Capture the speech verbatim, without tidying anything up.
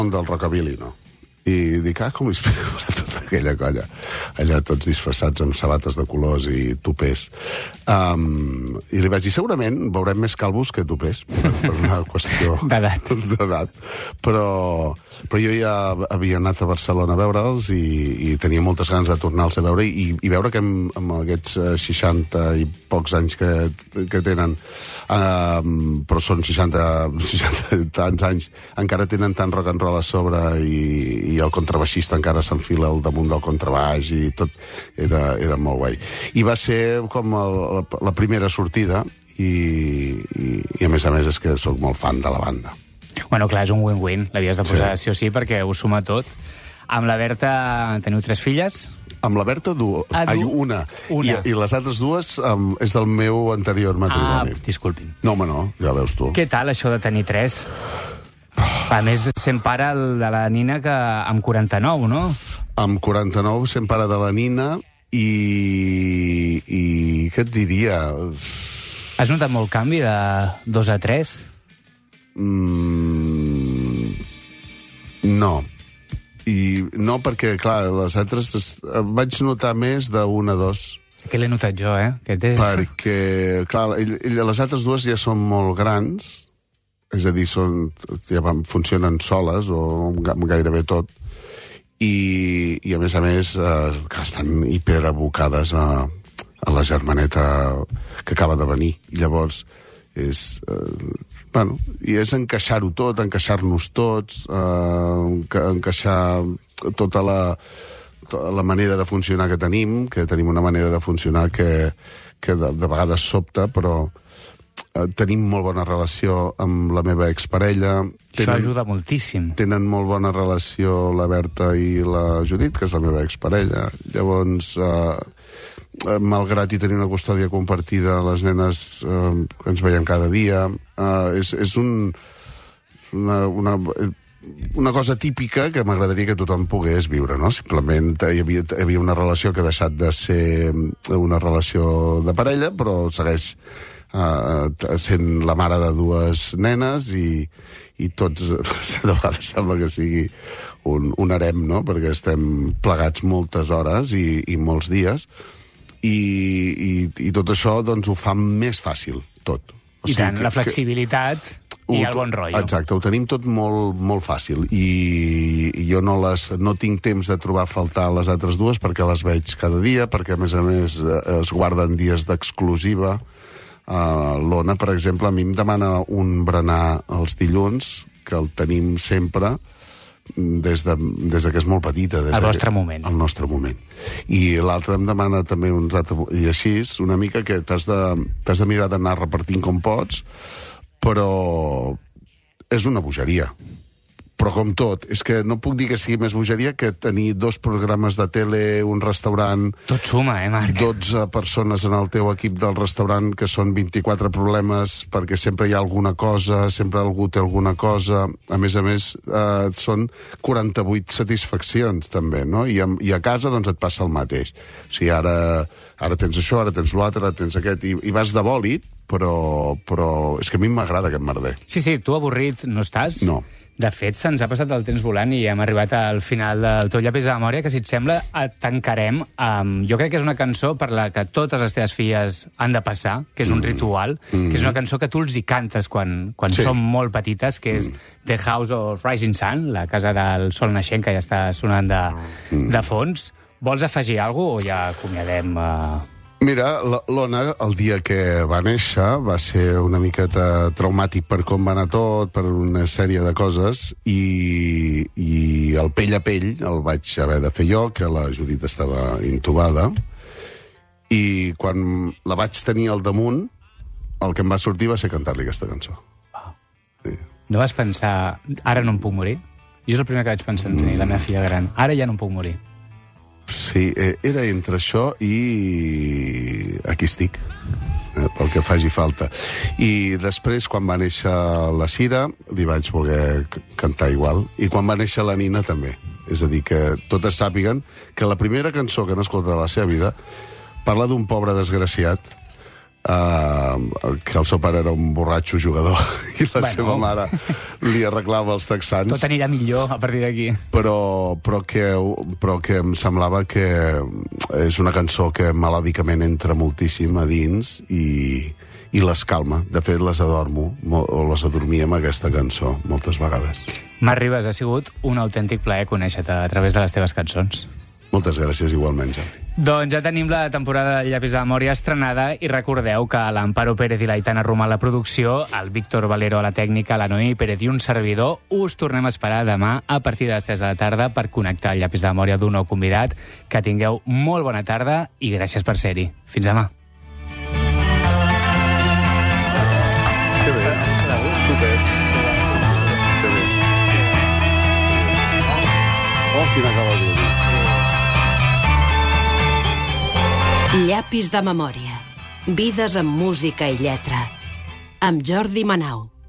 del rockabilly, no? I dic, ah, com li explico a tota aquella colla? Allà tots disfressats amb sabates de colors i tupers. Um, I li vaig dir, segurament veurem més calvos que tupers, per una qüestió d'edat. d'edat. Però, però jo ja havia anat a Barcelona a veure'ls i, i tenia moltes ganes de tornar-los a veure i, i veure que amb, amb aquests seixanta i pocs anys que, que tenen, um, però són seixanta, seixanta tants anys, encara tenen tant rock and roll a sobre i, i el contrabaixista encara s'enfila al damunt del contrabaix i tot era, era molt guai. I va ser com el, la, la primera sortida i, i, i a més a més és que sóc molt fan de la banda. Bueno, clar, és un win-win, l'havies de posar sí. sí o sí perquè ho suma tot. Amb la Berta teniu tres filles? Amb la Berta, du... ah, du... Ai, una. una. I, I les altres dues um, és del meu anterior matrimoni. Ah, disculpin. No, home, no, ja veus tu. Què tal això de tenir tres? A més, sent pare de la Nina que amb quaranta-nou, no? Amb quaranta-nou sent pare de la Nina i... i què et diria? Has notat molt canvi de dos a tres? Mm... No. I no perquè, clar, les altres vaig notar més d'un a dos. Què l'he notat jo, eh? Aquest és... Perquè, clar, ell, ell, les altres dues ja són molt grans, és a dir, són, ja van, funcionen soles, o gairebé tot, i, i a més a més eh, estan hiperabocades a, a la germaneta que acaba de venir. I llavors, és... Eh, bueno, i és encaixar-ho tot, encaixar-nos tots, eh, encaixar tota la, tota la manera de funcionar que tenim, que tenim una manera de funcionar que, que de, de vegades sobta, però eh, tenim molt bona relació amb la meva exparella. Tenen, això ajuda moltíssim. Tenen molt bona relació la Berta i la Judit, que és la meva exparella. Llavors... Eh, malgrat i tenir una custòdia compartida, les nenes eh, ens veiem cada dia. Eh, és, és un, una, una, una cosa típica que m'agradaria que tothom pogués viure, no? Simplement hi havia, hi havia una relació que ha deixat de ser una relació de parella, però segueix eh, sent la mare de dues nenes i, i tots, de vegades sembla que sigui un, un harem, no? Perquè estem plegats moltes hores i, i molts dies. I, i, i tot això doncs, ho fa més fàcil, tot. O I sigui, tant, que, la flexibilitat que, i el bon rotllo. Exacte, ho tenim tot molt, molt fàcil. I, i jo no, les, no tinc temps de trobar a faltar les altres dues perquè les veig cada dia, perquè a més a més es guarden dies d'exclusiva. Uh, L'Ona, per exemple, a mi em demana un berenar els dilluns, que el tenim sempre, des de, des de que és molt petita. Des el de vostre que, moment. El nostre moment. I l'altre em demana també un rato, i així, una mica que t'has de, t'has de mirar d'anar repartint com pots, però és una bogeria. Però com tot, és que no puc dir que sigui més bogeria que tenir dos programes de tele, un restaurant... Tot suma, eh, Marc? dotze persones en el teu equip del restaurant, que són vint-i-quatre problemes, perquè sempre hi ha alguna cosa, sempre algú té alguna cosa. A més a més, eh, són quaranta-vuit satisfaccions, també, no? I a, i a casa, doncs, et passa el mateix. O sigui, ara, ara tens això, ara tens l'altre, ara tens aquest, i, i vas de bòlit, però, però és que a mi m'agrada aquest merder. Sí, sí, tu avorrit no estàs? No. De fet, se'ns ha passat el temps volant i hem arribat al final del teu llapis de memòria, que, si et sembla, et tancarem amb... Jo crec que és una cançó per la que totes les teves filles han de passar, que és un mm. ritual, mm. que és una cançó que tu els hi cantes quan, quan sí. som molt petites, que és mm. The House of Rising Sun, la casa del sol naixent, que ja està sonant de, mm. de fons. Vols afegir alguna cosa o ja acomiadem... Uh... Mira, l'Ona, el dia que va néixer, va ser una miqueta traumàtic per com va anar tot, per una sèrie de coses, i, i el pell a pell el vaig haver de fer jo, que la Judit estava intubada, i quan la vaig tenir al damunt, el que em va sortir va ser cantar-li aquesta cançó. Oh. Sí. No vas pensar, ara no em puc morir? Jo és el primer que vaig pensar en tenir mm. la meva filla gran. Ara ja no em puc morir. Sí, era entre això i aquí estic, eh, pel que faci falta. I després, quan va néixer la Cira, li vaig voler cantar igual. I quan va néixer la Nina, també. És a dir, que totes sàpiguen que la primera cançó que han escoltat de la seva vida parla d'un pobre desgraciat Uh, que el seu pare era un borratxo jugador i la bueno. seva mare li arreglava els texans. Tot anirà millor a partir d'aquí. Però, però, que, però que em semblava que és una cançó que melòdicament entra moltíssim a dins i, i les calma. De fet, les adormo, o les adormia amb aquesta cançó, moltes vegades. Marc Ribas, ha sigut un autèntic plaer conèixer-te a través de les teves cançons. Moltes gràcies, igualment, Jordi. Doncs ja tenim la temporada del Llapis de Memòria estrenada i recordeu que l'Amparo Pérez i l'Aitana Romà a la producció, el Víctor Valero a la tècnica, la Noemi Pérez i un servidor, us tornem a esperar demà a partir de les tres de la tarda per connectar el Llapis de Memòria d'un nou convidat. Que tingueu molt bona tarda i gràcies per ser-hi. Fins demà. Que bé. Super. Que bé. Oh, quina cavalleria. Llapis de Memòria. Vides amb música i lletra. Amb Jordi Manau.